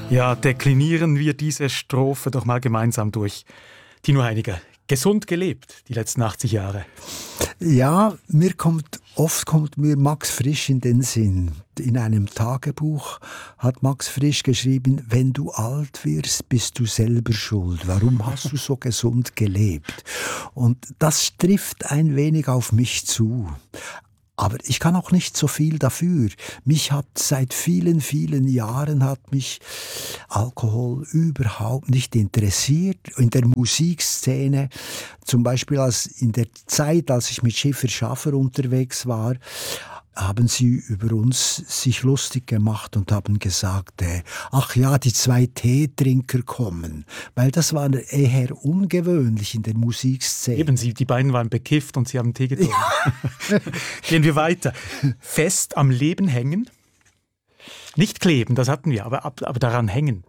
Ja, deklinieren wir diese Strophe doch mal gemeinsam durch. Tino Heiniger, gesund gelebt die letzten 80 Jahre. Ja, oft kommt mir Max Frisch in den Sinn. In einem Tagebuch hat Max Frisch geschrieben: Wenn du alt wirst, bist du selber schuld. Warum hast du so gesund gelebt? Und das trifft ein wenig auf mich zu. Aber ich kann auch nicht so viel dafür. Mich hat seit vielen, vielen Jahren Alkohol überhaupt nicht interessiert. In der Musikszene, zum Beispiel in der Zeit, als ich mit Schiffer Schaffer unterwegs war, haben sie über uns sich lustig gemacht und haben gesagt, ach ja, die 2 Teetrinker kommen. Weil das war eher ungewöhnlich in der Musikszene. Eben, die beiden waren bekifft und sie haben Tee getrunken. Ja. Gehen wir weiter. Fest am Leben hängen. Nicht kleben, das hatten wir, aber daran hängen.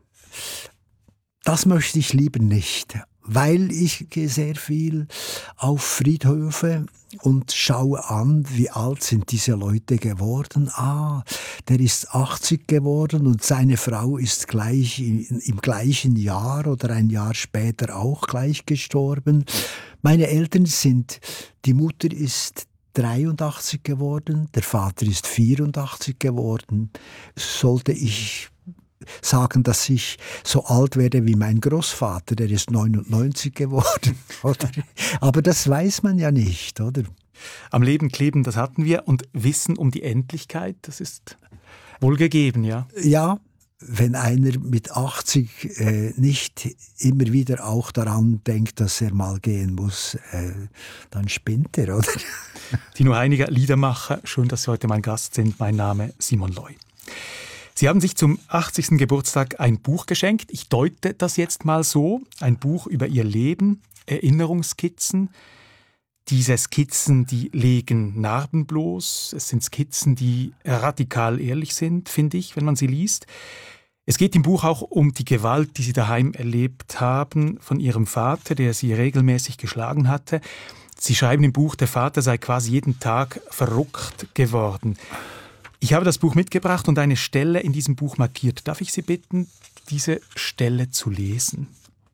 Das möchte ich lieber nicht. Weil ich gehe sehr viel auf Friedhöfe und schaue an, wie alt sind diese Leute geworden. Der ist 80 geworden und seine Frau ist im gleichen Jahr oder ein Jahr später auch gleich gestorben. Meine Eltern die Mutter ist 83 geworden, der Vater ist 84 geworden. Sollte ich sagen, dass ich so alt werde wie mein Großvater, der ist 99 geworden, oder? Aber das weiß man ja nicht, oder? Am Leben kleben, das hatten wir, und Wissen um die Endlichkeit, das ist wohl gegeben, ja? Ja, wenn einer mit 80 nicht immer wieder auch daran denkt, dass er mal gehen muss, dann spinnt er, oder? Tino Heiniger, Liedermacher, schön, dass Sie heute mein Gast sind. Mein Name Simon Loy. Sie haben sich zum 80. Geburtstag ein Buch geschenkt. Ich deute das jetzt mal so. Ein Buch über Ihr Leben, Erinnerungsskizzen. Diese Skizzen, die legen Narben bloß. Es sind Skizzen, die radikal ehrlich sind, finde ich, wenn man sie liest. Es geht im Buch auch um die Gewalt, die Sie daheim erlebt haben von Ihrem Vater, der Sie regelmäßig geschlagen hatte. Sie schreiben im Buch, der Vater sei quasi jeden Tag verrückt geworden. Ich habe das Buch mitgebracht und eine Stelle in diesem Buch markiert. Darf ich Sie bitten, diese Stelle zu lesen?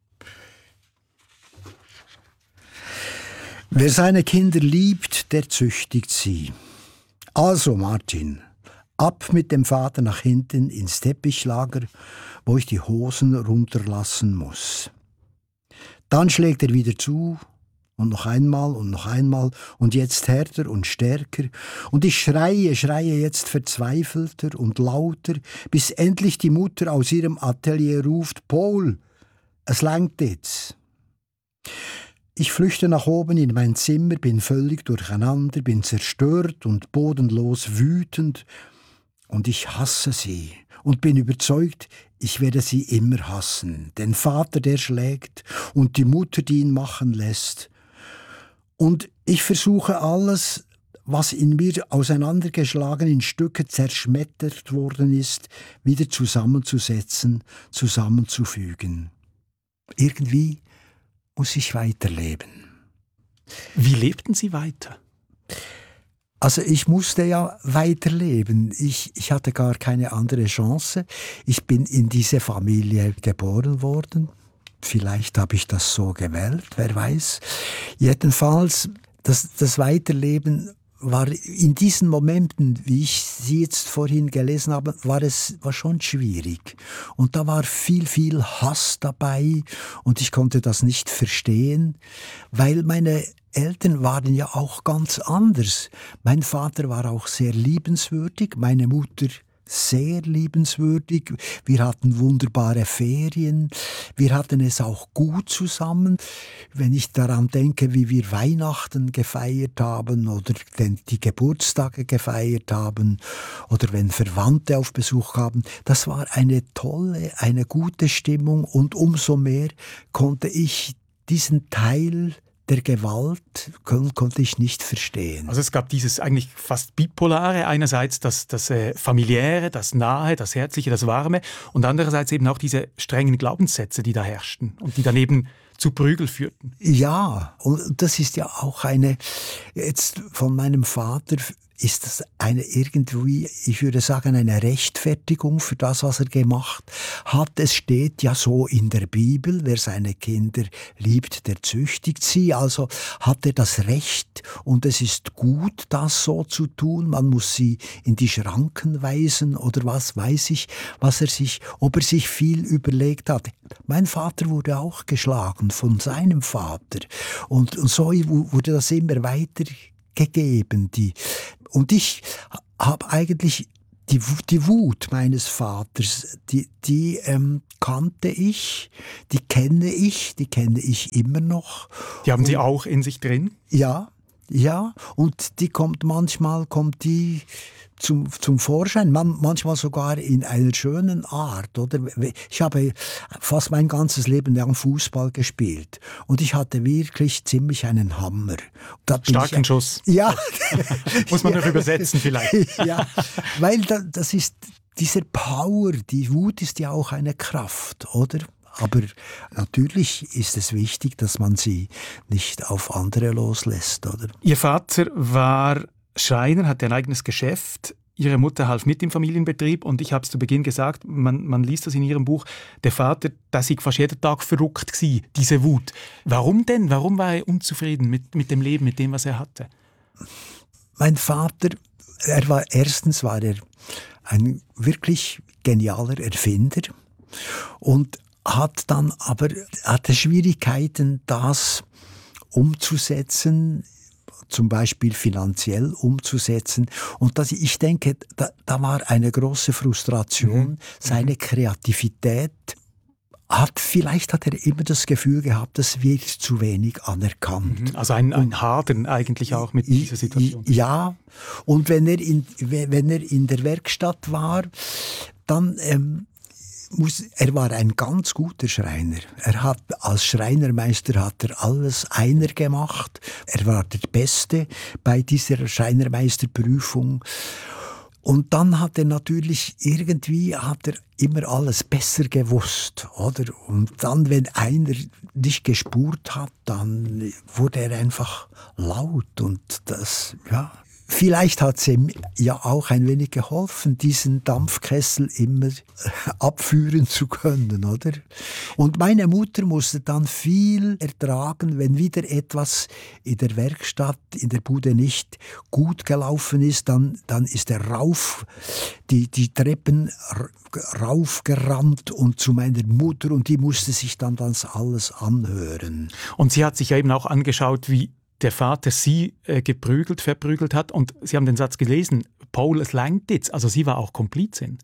Wer seine Kinder liebt, der züchtigt sie. Also, Martin, ab mit dem Vater nach hinten ins Teppichlager, wo ich die Hosen runterlassen muss. Dann schlägt er wieder zu. Und noch einmal und jetzt härter und stärker. Und ich schreie jetzt verzweifelter und lauter, bis endlich die Mutter aus ihrem Atelier ruft: Paul, es langt jetzt. Ich flüchte nach oben in mein Zimmer, bin völlig durcheinander, bin zerstört und bodenlos wütend. Und ich hasse sie und bin überzeugt, ich werde sie immer hassen. Den Vater, der schlägt, und die Mutter, die ihn machen lässt. Und ich versuche alles, was in mir auseinandergeschlagen, in Stücke zerschmettert worden ist, wieder zusammenzusetzen, zusammenzufügen. Irgendwie muss ich weiterleben. Wie lebten Sie weiter? Also ich musste ja weiterleben. Ich hatte gar keine andere Chance. Ich bin in diese Familie geboren worden. Vielleicht habe ich das so gewählt, wer weiß. Jedenfalls, das Weiterleben war in diesen Momenten, wie ich sie jetzt vorhin gelesen habe, war schon schwierig. Und da war viel Hass dabei und ich konnte das nicht verstehen, weil meine Eltern waren ja auch ganz anders. Mein Vater war auch sehr liebenswürdig, meine Mutter sehr liebenswürdig. Wir hatten wunderbare Ferien. Wir hatten es auch gut zusammen. Wenn ich daran denke, wie wir Weihnachten gefeiert haben oder die Geburtstage gefeiert haben oder wenn Verwandte auf Besuch kamen, das war eine tolle, eine gute Stimmung und umso mehr konnte ich diesen Teil der Gewalt konnte ich nicht verstehen. Also es gab dieses eigentlich fast Bipolare, einerseits das Familiäre, das Nahe, das Herzliche, das Warme und andererseits eben auch diese strengen Glaubenssätze, die da herrschten und die daneben zu Prügel führten. Ja, und das ist ja auch jetzt von meinem Vater ist das irgendwie, ich würde sagen, eine Rechtfertigung für das, was er gemacht hat. Es steht ja so in der Bibel, wer seine Kinder liebt, der züchtigt sie. Also hat er das Recht und es ist gut, das so zu tun. Man muss sie in die Schranken weisen oder was weiß ich, ob er sich viel überlegt hat. Mein Vater wurde auch geschlagen von seinem Vater und so wurde das immer weitergegeben. Und ich habe eigentlich die Wut meines Vaters, die kannte ich, die kenne ich immer noch. Die haben Sie auch in sich drin? Ja, und die kommt zum Vorschein, manchmal sogar in einer schönen Art. Oder? Ich habe fast mein ganzes Leben lang Fußball gespielt und ich hatte wirklich ziemlich einen Hammer. Starken Schuss. Ja. Muss man noch übersetzen vielleicht. Ja, weil das ist diese Power, die Wut ist ja auch eine Kraft, oder? Aber natürlich ist es wichtig, dass man sie nicht auf andere loslässt, oder? Ihr Vater war Schreiner, hatte ein eigenes Geschäft. Ihre Mutter half mit im Familienbetrieb und ich habe es zu Beginn gesagt, man liest das in Ihrem Buch, der Vater, der sei fast jeden Tag verrückt gsi, diese Wut. Warum denn? Warum war er unzufrieden mit dem Leben, mit dem, was er hatte? Mein Vater, erstens war er ein wirklich genialer Erfinder und hatte Schwierigkeiten, das umzusetzen, zum Beispiel finanziell umzusetzen. Und ich denke, da war eine große Frustration. Seine Kreativität vielleicht hat er immer das Gefühl gehabt, das wird zu wenig anerkannt. Also ein Hadern eigentlich auch mit dieser Situation. Ja, und wenn er in der Werkstatt war, dann er war ein ganz guter Schreiner. Als Schreinermeister hat er alles einer gemacht. Er war der Beste bei dieser Schreinermeisterprüfung. Und dann hat er natürlich immer alles besser gewusst, oder? Und dann, wenn einer nicht gespurt hat, dann wurde er einfach laut und das, ja. Vielleicht hat es ihm ja auch ein wenig geholfen, diesen Dampfkessel immer abführen zu können, oder? Und meine Mutter musste dann viel ertragen, wenn wieder etwas in der Werkstatt, in der Bude nicht gut gelaufen ist, dann ist er die Treppen raufgerannt und zu meiner Mutter und die musste sich dann das alles anhören. Und sie hat sich ja eben auch angeschaut, wie der Vater sie verprügelt hat und Sie haben den Satz gelesen, Paul, es langt jetzt. Also sie war auch Komplizin.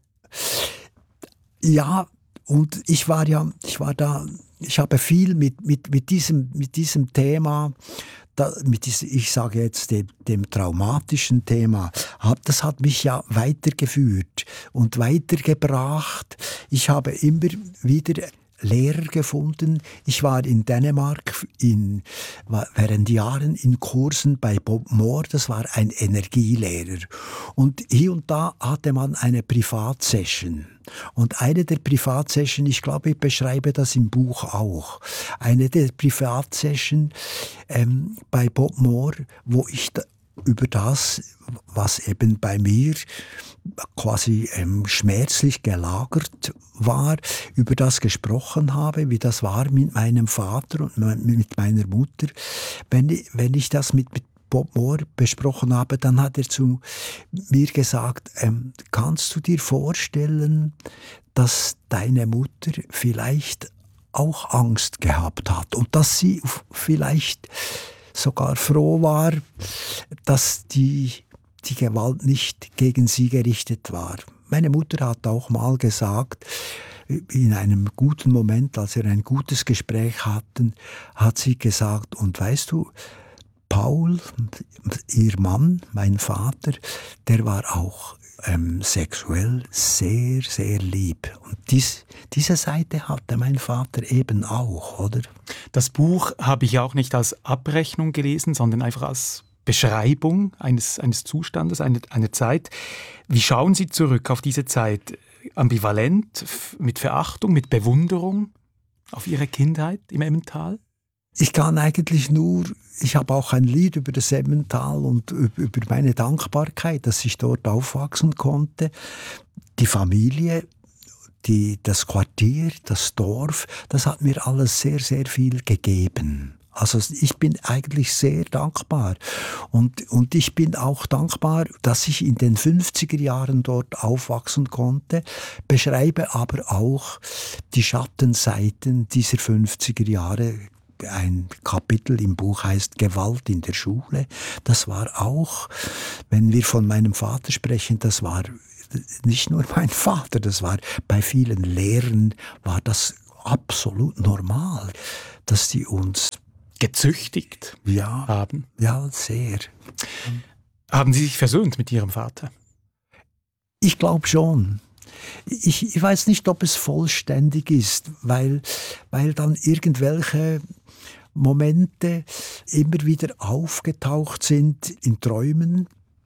Ja, und ich habe viel mit diesem Thema, ich sage jetzt dem traumatischen Thema, das hat mich ja weitergeführt und weitergebracht. Ich habe immer wieder Lehrer gefunden. Ich war in Dänemark während Jahren in Kursen bei Bob Moore, das war ein Energielehrer. Und hier und da hatte man eine Privatsession. Und eine der Privatsession, ich glaube, ich beschreibe das im Buch auch, eine der Privatsession bei Bob Moore, wo ich über das, was eben bei mir quasi schmerzlich gelagert war, über das gesprochen habe, wie das war mit meinem Vater und mit meiner Mutter. Wenn ich das mit Bob Moore besprochen habe, dann hat er zu mir gesagt, kannst du dir vorstellen, dass deine Mutter vielleicht auch Angst gehabt hat und dass sie vielleicht sogar froh war, dass die Gewalt nicht gegen sie gerichtet war. Meine Mutter hat auch mal gesagt, in einem guten Moment, als wir ein gutes Gespräch hatten, hat sie gesagt, und weißt du, Paul, ihr Mann, mein Vater, der war auch sexuell sehr, sehr lieb. Und diese Seite hatte mein Vater eben auch, oder? Das Buch habe ich auch nicht als Abrechnung gelesen, sondern einfach als Beschreibung eines Zustandes, einer Zeit. Wie schauen Sie zurück auf diese Zeit? Ambivalent, mit Verachtung, mit Bewunderung auf Ihre Kindheit im Emmental? Ich kann eigentlich nur, ich habe auch ein Lied über das Emmental und über meine Dankbarkeit, dass ich dort aufwachsen konnte. Die Familie, das Quartier, das Dorf, das hat mir alles sehr, sehr viel gegeben. Also ich bin eigentlich sehr dankbar. Und ich bin auch dankbar, dass ich in den 50er Jahren dort aufwachsen konnte, beschreibe aber auch die Schattenseiten dieser 50er Jahre. Ein Kapitel im Buch heißt Gewalt in der Schule. Das war auch, wenn wir von meinem Vater sprechen, das war nicht nur mein Vater, das war bei vielen Lehrern, war das absolut normal, dass die uns gezüchtigt haben. Ja, sehr. Haben Sie sich versöhnt mit Ihrem Vater? Ich glaube schon. Ich weiß nicht, ob es vollständig ist, weil dann irgendwelche Momente immer wieder aufgetaucht sind in Träumen,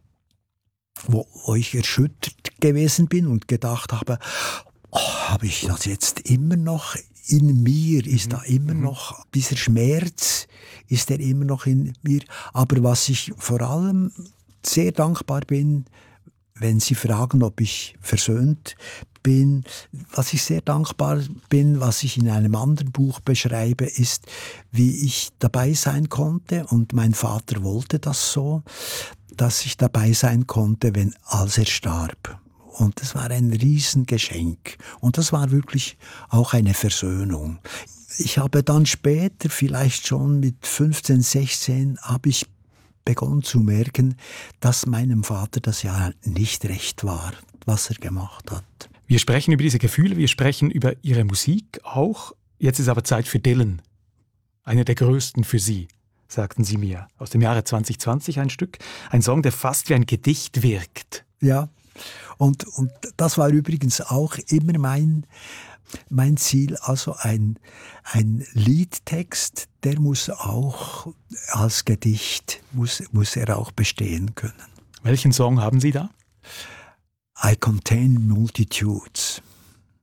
wo ich erschüttert gewesen bin und gedacht habe, habe ich das jetzt immer noch in mir? Ist da immer noch dieser Schmerz? Ist der immer noch in mir? Aber was ich vor allem sehr dankbar bin, wenn Sie fragen, ob ich versöhnt bin, was ich sehr dankbar bin, was ich in einem anderen Buch beschreibe, ist, wie ich dabei sein konnte, und mein Vater wollte das so, dass ich dabei sein konnte, als er starb. Und das war ein Riesengeschenk. Und das war wirklich auch eine Versöhnung. Ich habe dann später, vielleicht schon mit 15, 16, habe ich begonnen zu merken, dass meinem Vater das ja nicht recht war, was er gemacht hat. Wir sprechen über diese Gefühle, wir sprechen über Ihre Musik auch. Jetzt ist aber Zeit für Dylan. Einer der größten für Sie, sagten Sie mir. Aus dem Jahre 2020 ein Stück. Ein Song, der fast wie ein Gedicht wirkt. Ja, und das war übrigens auch immer mein Ziel. Also ein Liedtext, der muss auch als Gedicht, muss er auch bestehen können. Welchen Song haben Sie da? I Contain Multitudes.